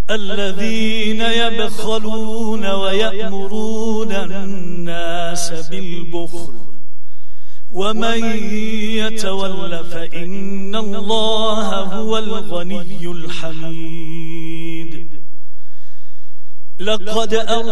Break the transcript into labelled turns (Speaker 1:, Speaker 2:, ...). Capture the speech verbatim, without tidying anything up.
Speaker 1: الذين يبخلون ويأمرون الناس بالبخل ومن يتول فإن الله هو الغني الحميد. لقد